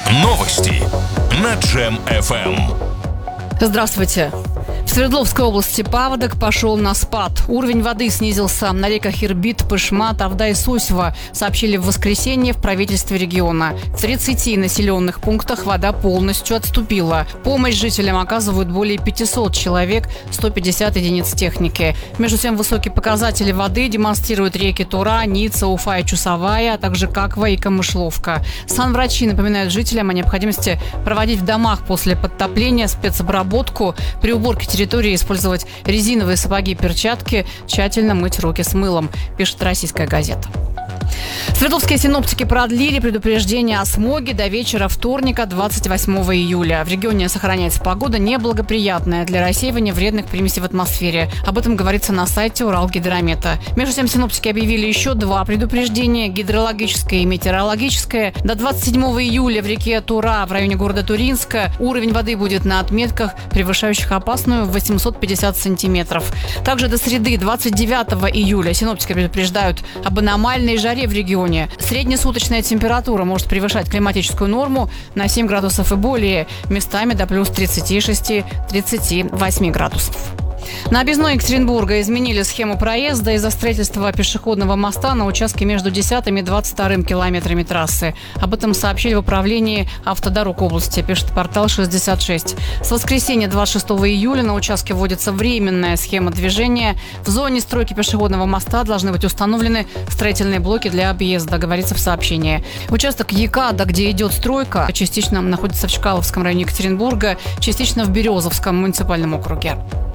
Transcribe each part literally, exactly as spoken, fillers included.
Новости на Джем эф эм. Здравствуйте. В Свердловской области паводок пошел на спад. Уровень воды снизился на реках Ирбит, Пышма, Тавда и Сусьва, сообщили в воскресенье в правительстве региона. В тридцати населенных пунктах вода полностью отступила. Помощь жителям оказывают более пятисот человек, сто пятьдесят единиц техники. Между тем, высокие показатели воды демонстрируют реки Тура, Ница, Уфа и Чусовая, а также Каква и Камышловка. Санврачи напоминают жителям о необходимости проводить в домах после подтопления спецобработку, при уборке территории территории использовать резиновые сапоги и перчатки, тщательно мыть руки с мылом, пишет «Российская газета». Свердловские синоптики продлили предупреждение о смоге до вечера вторника, двадцать восьмого июля. В регионе сохраняется погода неблагоприятная для рассеивания вредных примесей в атмосфере. Об этом говорится на сайте Уралгидромета. Между тем, синоптики объявили еще два предупреждения – гидрологическое и метеорологическое. До двадцать седьмого июля в реке Тура в районе города Туринска уровень воды будет на отметках, превышающих опасную в восемьсот пятьдесят сантиметров. Также до среды, двадцать девятого июля, синоптики предупреждают об аномальной жаре в регионе. Среднесуточная температура может превышать климатическую норму на семь градусов и более, местами до плюс тридцати шести - тридцати восьми градусов. На объездной Екатеринбурга изменили схему проезда из-за строительства пешеходного моста на участке между десятым и двадцать вторым километрами трассы. Об этом сообщили в управлении автодорог области, пишет портал шестьдесят шесть. С воскресенья двадцать шестого июля на участке вводится временная схема движения. В зоне стройки пешеходного моста должны быть установлены строительные блоки для объезда, говорится в сообщении. Участок Екада, где идет стройка, частично находится в Чкаловском районе Екатеринбурга, частично в Березовском муниципальном округе.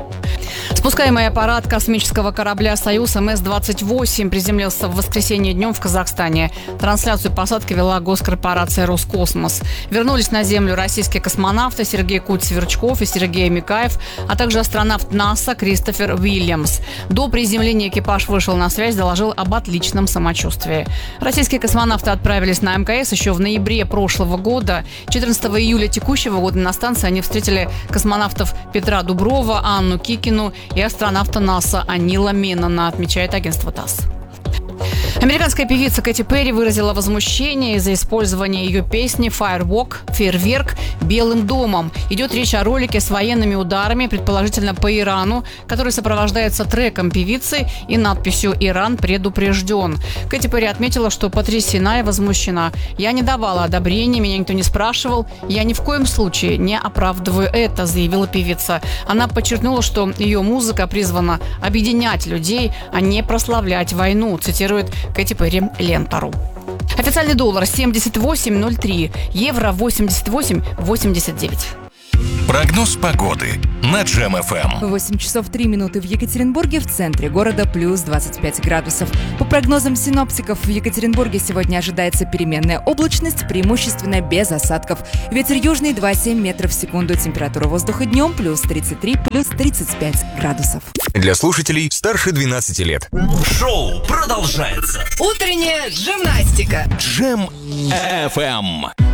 Спускаемый аппарат космического корабля «Союз» эм эс двадцать восемь приземлился в воскресенье днем в Казахстане. Трансляцию посадки вела госкорпорация «Роскосмос». Вернулись на Землю российские космонавты Сергей Куть-Сверчков и Сергей Микаев, а также астронавт НАСА Кристофер Уильямс. До приземления экипаж вышел на связь, доложил об отличном самочувствии. Российские космонавты отправились на эм ка эс еще в ноябре прошлого года. четырнадцатого июля текущего года на станции они встретили космонавтов Петра Дуброва, Анну Кикину и астронавта НАСА Анила Меннона, отмечает агентство ТАСС. Американская певица Кэти Перри выразила возмущение из-за использования ее песни «Firework» «Фейерверк» Белым домом. Идет речь о ролике с военными ударами, предположительно по Ирану, который сопровождается треком певицы и надписью «Иран предупрежден». Кэти Перри отметила, что потрясена и возмущена. «Я не давала одобрения, меня никто не спрашивал. Я ни в коем случае не оправдываю это», заявила певица. Она подчеркнула, что ее музыка призвана объединять людей, а не прославлять войну, цитирует Кэти Перри Лента.ру. Официальный доллар семьдесят восемь ноль три, евро восемьдесят восемь восемьдесят девять. Прогноз погоды на Джем эф эм. восемь часов три минуты в Екатеринбурге, в центре города плюс двадцать пять градусов. По прогнозам синоптиков, в Екатеринбурге сегодня ожидается переменная облачность, преимущественно без осадков. Ветер южный два целых семь метров в секунду. Температура воздуха днем плюс тридцать три, плюс тридцать пять градусов. Для слушателей старше двенадцати лет. Шоу продолжается. Утренняя гимнастика. Джем эф эм.